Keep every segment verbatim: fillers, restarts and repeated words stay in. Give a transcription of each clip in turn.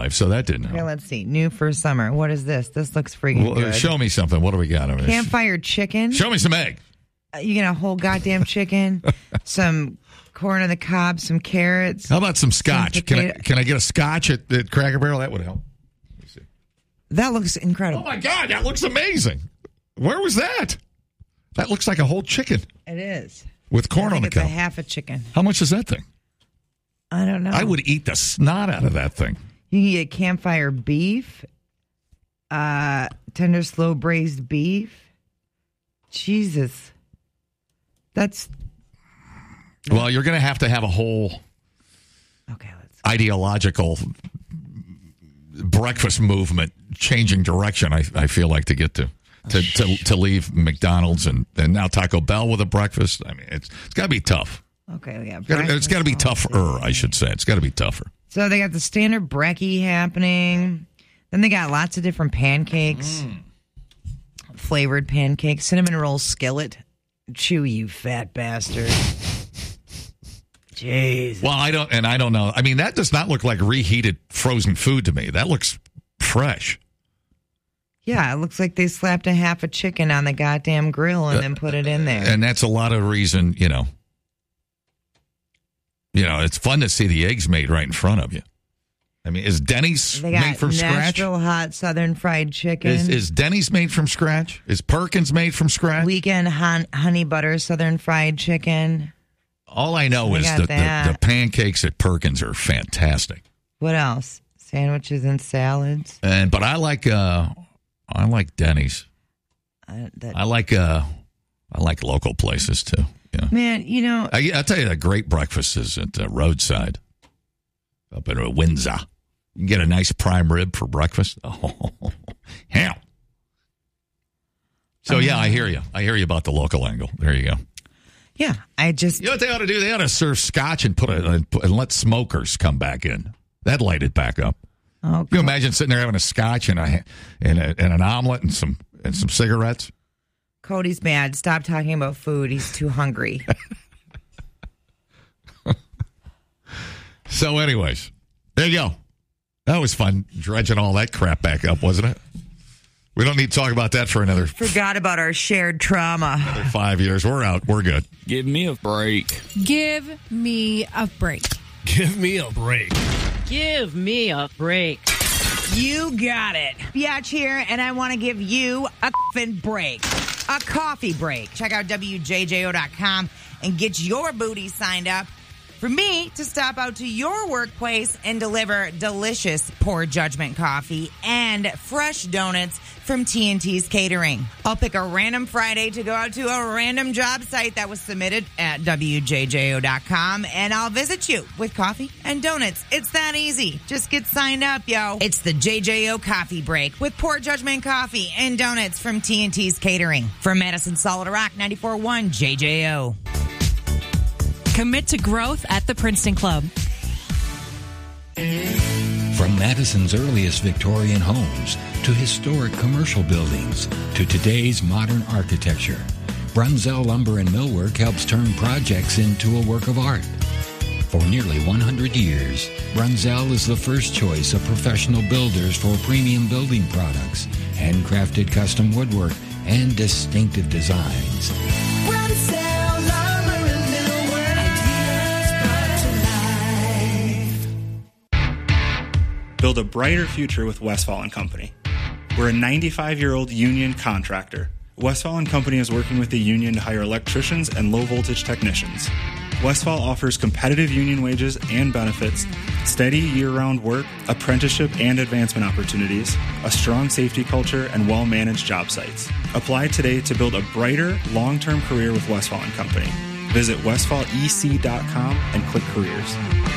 life, so that didn't help. Okay, let's see. New for summer. What is this? This looks freaking Well, good. show me something. What do we got over there? Campfire chicken. Show me some egg. Uh, you get a whole goddamn chicken, some corn on the cob, some carrots. How about some scotch? Some Can I potato- can I get a scotch at, at Cracker Barrel? That would help. Let me see. That looks incredible. Oh my God, that looks amazing. Where was that? That looks like a whole chicken It is. with corn I on think the it's cob. a half a chicken. How much is that thing? I don't know. I would eat the snot out of that thing. You can get campfire beef, uh, tender slow braised beef. Jesus. That's Well, you're going to have to have a whole okay. Let's ideological breakfast movement changing direction, I, I feel like, to get to to, to, to leave McDonald's and, and now Taco Bell with a breakfast. I mean, it's it's got to be tough. okay. We got It's gotta- It's got to be breakfast tougher, all day. I should say. It's got to be tougher. So they got the standard brekkie happening. Then they got lots of different pancakes, Mm. flavored pancakes, cinnamon roll skillet. Chew, you fat bastard. Jeez. Well, I don't, and I don't know. I mean, that does not look like reheated frozen food to me. That looks fresh. Yeah, it looks like they slapped a half a chicken on the goddamn grill and then put it in there. And that's a lot of reason, you know. You know, it's fun to see the eggs made right in front of you. I mean, is Denny's They got made from scratch? Nashville hot southern fried chicken. Is, is Denny's made from scratch? Is Perkins made from scratch? Weekend hon- honey butter southern fried chicken. All I know They is got that the, that. the pancakes at Perkins are fantastic. What else? Sandwiches and salads. And but I like uh, I like Denny's. Uh, that, I like uh, I like local places too. Yeah. man, you know, I, I'll tell you, a great breakfast is at uh, Roadside up in uh, Windsor. You can get a nice prime rib for breakfast. Oh, hell. So, yeah, I hear you. I hear you about the local angle. There you go. yeah, I just You know what they ought to do? They ought to serve scotch and put it and, put, and let smokers come back in. That'd light it back up. oh, Can you imagine sitting there having a scotch and a and, a, and an omelet and some and some cigarettes? Cody's mad. Stop talking about food. He's too hungry. So, anyways, there you go. That was fun dredging all that crap back up, wasn't it? We don't need to talk about that for another, Forgot about our shared trauma. another five years. We're out. We're good. Give me a break. Give me a break. Give me a break. Give me a break. You got it. Biatch here, and I want to give you a f***ing break. A coffee break. Check out W J J O dot com and get your booty signed up for me to stop out to your workplace and deliver delicious Poor Judgment coffee and fresh donuts from T and T's Catering. I'll pick a random Friday to go out to a random job site that was submitted at W J J O dot com, and I'll visit you with coffee and donuts. It's that easy. Just get signed up, yo. It's the J J O Coffee Break with Poor Judgment coffee and donuts from T and T's Catering. From Madison Solid Rock, ninety-four point one J J O. Commit to growth at the Princeton Club. From Madison's earliest Victorian homes to historic commercial buildings to today's modern architecture, Brunzell Lumber and Millwork helps turn projects into a work of art. For nearly one hundred years, Brunzell is the first choice of professional builders for premium building products, handcrafted custom woodwork, and distinctive designs. Build a brighter future with Westfall and Company. We're a ninety-five-year-old union contractor. Westfall and Company is working with the union to hire electricians and low-voltage technicians. Westfall offers competitive union wages and benefits, steady year-round work, apprenticeship and advancement opportunities, a strong safety culture, and well-managed job sites. Apply today to build a brighter, long-term career with Westfall and Company. Visit westfall e c dot com and click careers.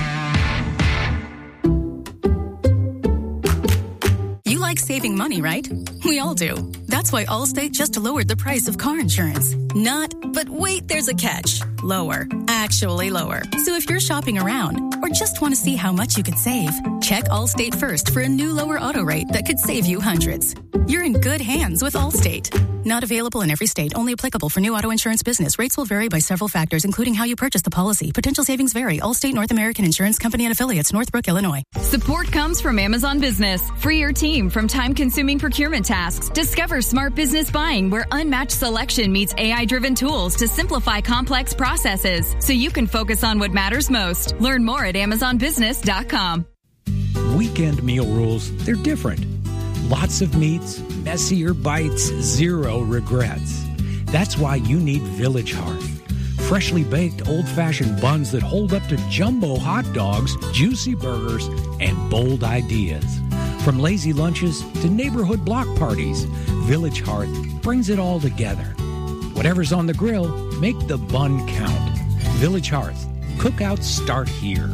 You like saving money, right? We all do. That's why Allstate just lowered the price of car insurance. Not, but wait, there's a catch. Lower. Actually lower. So if you're shopping around or just want to see how much you could save, check Allstate first for a new lower auto rate that could save you hundreds. You're in good hands with Allstate. Not available in every state. Only applicable for new auto insurance business. Rates will vary by several factors, including how you purchase the policy. Potential savings vary. Allstate North American Insurance Company and affiliates, Northbrook, Illinois. Support comes from Amazon Business. Free your team from time-consuming procurement tasks. Discover smart business buying where unmatched selection meets A I-driven tools to simplify complex processes so you can focus on what matters most. Learn more at amazon business dot com. Weekend meal rules, they're different. Lots of meats, messier bites, zero regrets. That's why you need Village Hearth. Freshly baked old-fashioned buns that hold up to jumbo hot dogs, juicy burgers, and bold ideas. From lazy lunches to neighborhood block parties, Village Hearth brings it all together. Whatever's on the grill, make the bun count. Village Hearth. Cookouts start here.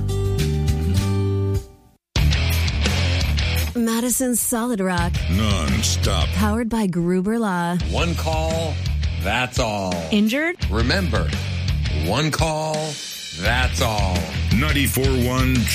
Madison's Solid Rock. Non-stop. Powered by Gruber Law. One call, that's all. Injured? Remember, one call, that's all. ninety-four point one